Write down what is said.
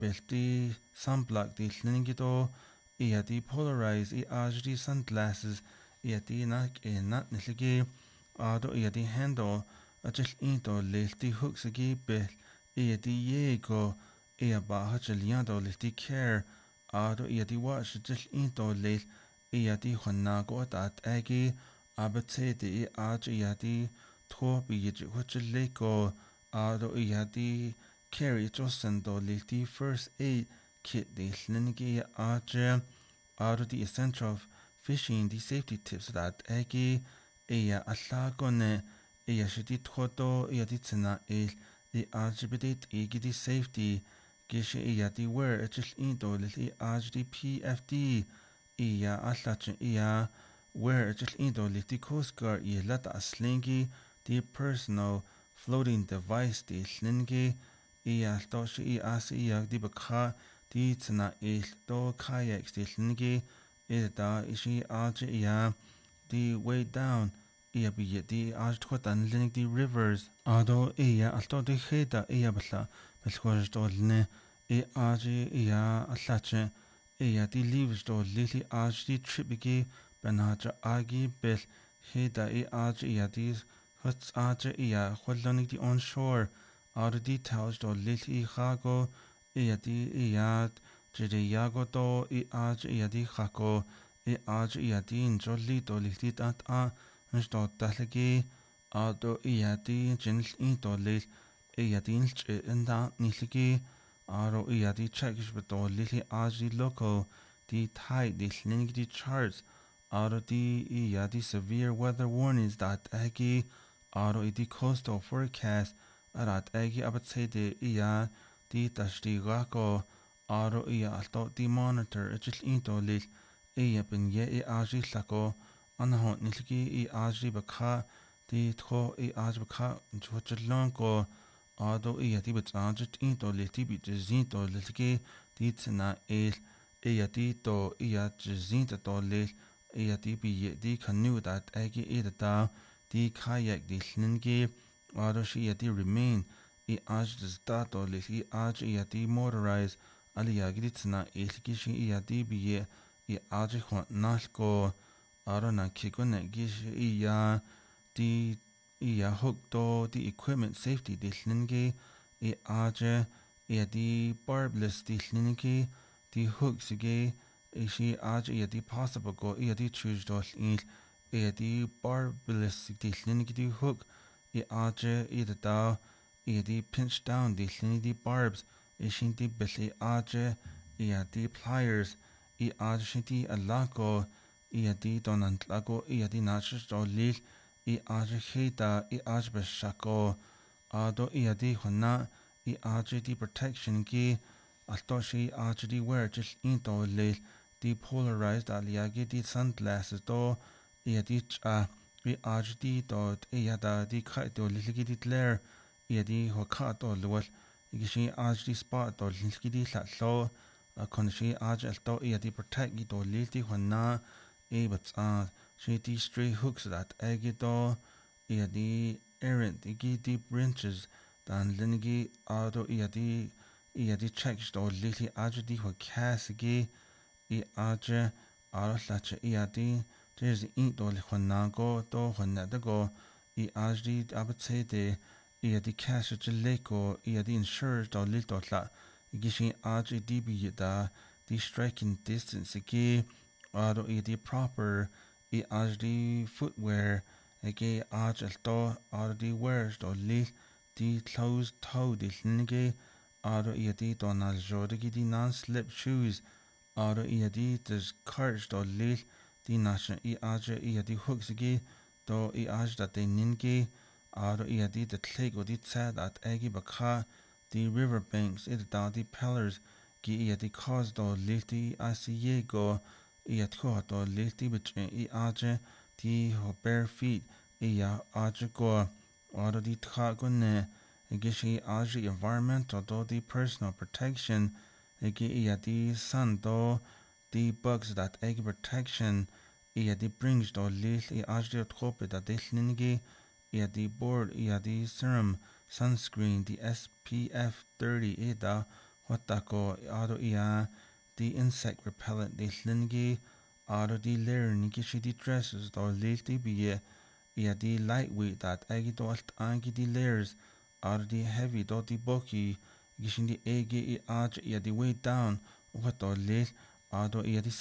belti sunblock di lingi do ia di polarize I ajdi sunglasses ia di nak e nat niligi ado ia di handle ajil into lelti hugsigi bel ia di yego ia ba hachiliado lelti care ado ia di watch jil into lel ia di hwanago at agi abate di aj ia di tho bi yiji hachileko ado ia di carry josendo lelti first aid kit di lingi aj ado the essential of fishing the safety tips that egi eya allagone eya shiti thoto eya di tsena the LGBT egi di safety gish eya di wear achil into the PFD eya allach eya wear achil into the coast guard eya lata slingi the personal floating device the slingi eya toshi eya eya di bakha di tsena to kayaks di slingi da ishi aj iya di way down iya bi di aj thotan linik di rivers ado iya alto di kheda iya bala belkhoj to lne aj iya allache iya di leaves to lili aj di tripiki banaja agi bel heda aj iya di hots aj iya kholonik di onshore ado di towels to lili khago iya di iya jide yago to aj iya di khako aj iya di njolli to lili tat a nsto tahlegi ado iya di jinl to lil iya di nlch enda niligi aro iya di chekish to lili aj di loco di thai di linig di charts aro di iya di severe weather warnings that agi aro di coastal forecast arat agi abatsede iya di tashti gako aro iya alto di monitor ajil into lil iya bin ye aji lako anahon nilgi aji bakha di tho aji bakha jochilon ko ado iya di batsajit into lil di bizinto lilgi di tsna iya di to iya jizinta to lil iya di bi di kanu dat agi ida di kayak di lingi ado shi iya di remain aj dato lil aj iya di motorize aliyagiditsna ilgishi iyadi biye aji khon nalko arona kikone gish iya di iya hukto di equipment safety dilningi aje iya di barbless dilningi di huksige ishi aje iya di possible go iya di choose dol iya di barbless dilningi di hook aje iya di pinch down dilningi di barbs ishinti beli aje iya di pliers aje shinti alako iya di donantlago iya di nachos dolil aje hita aje beshako ado iya di hona aje di protection ki altoshi aje di wear jil into lil di polarized aliagi di sunglasses do iya di cha aje di dot iya da di kaito liligi di tler iya di hokato lwal igishi aj di spot to lilki di lallo konshi aj alto iya di protect gi to lilti hwana bats shi di stray hooks that agito iya di errant igi di branches dan lingi ado iya di check to lilti aj di ho kas gi aj aro lache iya di there's in to hwana go to hwana da go aj di abatse de iya di cash leko iya di insure to lito la igishi aj di bi da di striking distance igi aro iya di proper aj di footwear igi aj alto aro di wears to li di closed toe di lingi aro iya di donal jodigi di non-slip shoes aro iya di des cards to li di nasha aj iya di hooks igi to aj da de ningi aro iya di the click o di tsad at egi bakha di riverbanks da di pillars gi iya di cause do lilti asiego iya tko do lilti biche aje di ho bare feet iya aje go aro di tka gunne gishi aje environmental do di personal protection gi iya di sun do di bugs that egi protection iya di brings do lilti aje tkope da dilningi iya di board iya di serum sunscreen di SPF 30 da Watako ado ia the insect repellent the slingi ado the layer niki shidi dresses do lilti biye ia the lightweight that agi do alt angi the layers ado the heavy do the bulky gishindi agi I aj ia the weight down wato lil ado ia the